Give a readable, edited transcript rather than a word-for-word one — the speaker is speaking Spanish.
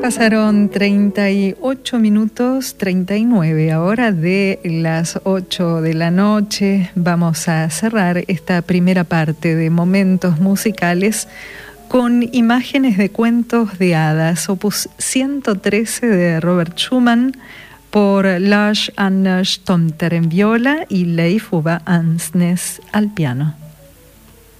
Pasaron 38 minutos, 39 ahora de las 8 de la noche. Vamos a cerrar esta primera parte de Momentos Musicales con imágenes de cuentos de hadas, opus 113 de Robert Schumann, por Lars Anders Tomter en viola y Leif Ove Ansnes al piano.